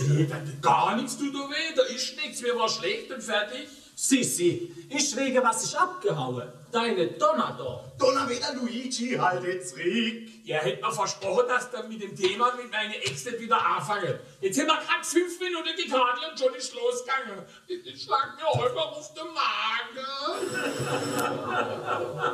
Sie, gar nichts tut da weh, da ist nichts, mir war schlecht und fertig. Sissi, ist wegen was ich abgehauen. Deine Donna da. Donnerwetter Luigi, halt jetzt zurück. Er hätte mir versprochen, dass er mit dem Thema mit meiner Ex nicht wieder anfangen. Jetzt haben wir gerade 5 Minuten die Karte und schon ist losgegangen. Das schlägt mir halber auf den Magen.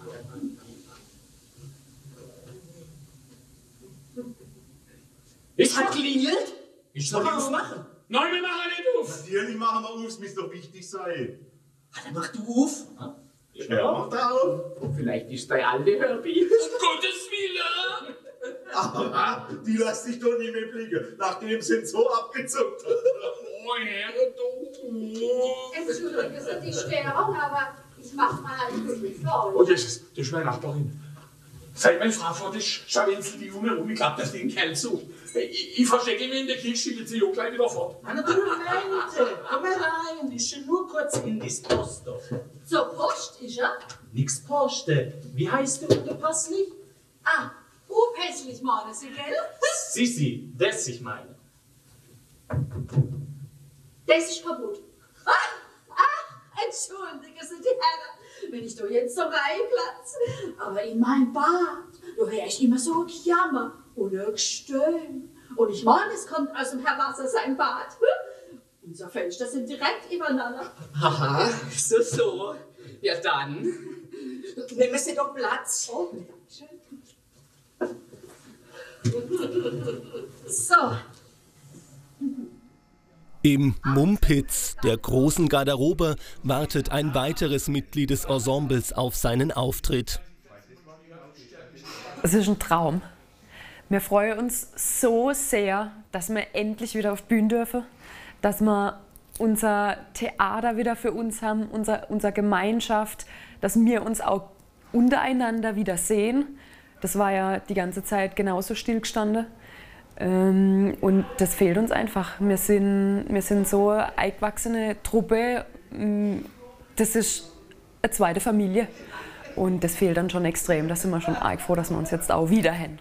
Es hat klingelt. Ich Soll ich was machen? Nein, wir machen nicht auf. Natürlich machen wir auf, es muss doch wichtig sein. Dann mach du auf. Ja, mach da auf. Vielleicht ist dein alte Herbie. Um Gottes Willen. Aber die lässt sich doch nicht mehr blicken, nachdem sie ihn so abgezuckt hat. Oh, Herr, du. Entschuldigen Sie die Störung, aber ich mach mal ein bisschen vor. Oh, das ist meine Nachbarin. Seit meine Frau vor ist, schauen Sie die Junge rum, ich glaube, dass die einen Kerl sucht. Ich verstecke mich in der Küche, schicke sie auch gleich wieder fort. Anna, du Leute, komm mal rein, ich will nur kurz in das Post. Zur Post ist er? Nix Poste. Wie heißt du, der Passli? Ah, hässlich meinen Sie, gell? Sissi, das ich meine. Das ist kaputt. Entschuldigen Sie, die Herren, wenn ich da jetzt so reinplatze. Aber in mein Bad, da höre ich immer so ein Jammer und ein Gestöhn. Und ich meine, es kommt aus dem Herr Wasser sein Bad. Unser Fenster sind direkt übereinander. Aha, so. Ja dann, nehmen Sie doch Platz. Oh, schön. So. Im Mumpitz, der großen Garderobe, wartet ein weiteres Mitglied des Ensembles auf seinen Auftritt. Es ist ein Traum. Wir freuen uns so sehr, dass wir endlich wieder auf die Bühne dürfen, dass wir unser Theater wieder für uns haben, unsere Gemeinschaft, dass wir uns auch untereinander wieder sehen. Das war ja die ganze Zeit genauso stillgestanden. Und das fehlt uns einfach. Wir sind so eine eingewachsene Truppe. Das ist eine zweite Familie. Und das fehlt dann schon extrem. Da sind wir schon arg froh, dass wir uns jetzt auch wieder haben.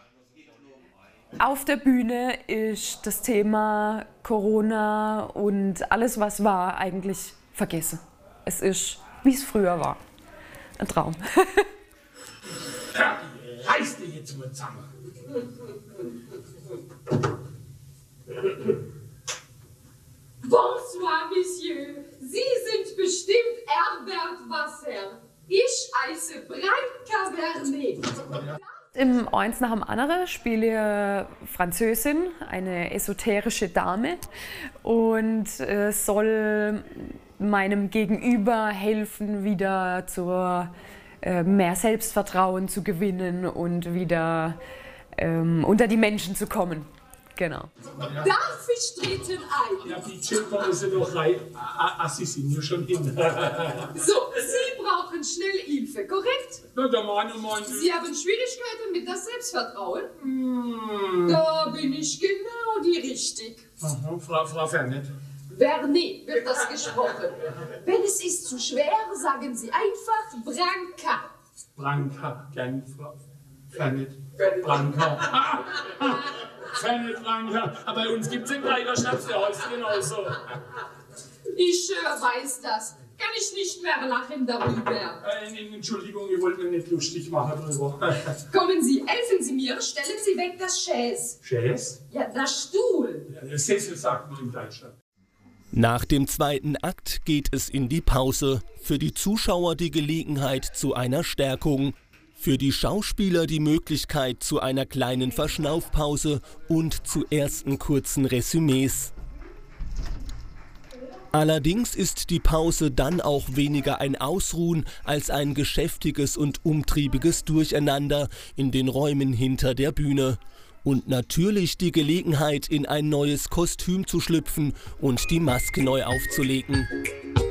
Auf der Bühne ist das Thema Corona und alles, was war, eigentlich vergessen. Es ist, wie es früher war. Ein Traum. Reiß dich jetzt mal zusammen. Bonsoir, Monsieur. Sie sind bestimmt Herbert Wasser. Ich heiße Branka Vernet. Im Eins nach dem anderen spiele ich Französin, eine esoterische Dame, und soll meinem Gegenüber helfen, wieder zur mehr Selbstvertrauen zu gewinnen und wieder unter die Menschen zu kommen. Genau. Darf ich treten ein? Ja, bitte, kommen Sie doch rein. Sie sind ja schon hin. So, Sie brauchen schnell Hilfe, korrekt? Na, der Mann. Sie haben Schwierigkeiten mit das Selbstvertrauen? Da bin ich genau die Richtig. Aha, Frau Vernet. Vernet wird das gesprochen. Wenn es ist zu schwer, sagen Sie einfach Branka. Branka, gern Frau Vernet. Branka. Vernet, Branka. Aber bei uns gibt es den Kleiderschnaps, der heißt genauso. Ich weiß das. Kann ich nicht mehr lachen darüber. Entschuldigung, ich wollte mir nicht lustig machen drüber. Kommen Sie, helfen Sie mir, stellen Sie weg das Chaise. Chaise? Ja, das Stuhl. Ja, Sessel sagt man in Deutschland. Nach dem zweiten Akt geht es in die Pause. Für die Zuschauer die Gelegenheit zu einer Stärkung. Für die Schauspieler die Möglichkeit zu einer kleinen Verschnaufpause und zu ersten kurzen Resümees. Allerdings ist die Pause dann auch weniger ein Ausruhen als ein geschäftiges und umtriebiges Durcheinander in den Räumen hinter der Bühne. Und natürlich die Gelegenheit, in ein neues Kostüm zu schlüpfen und die Maske neu aufzulegen.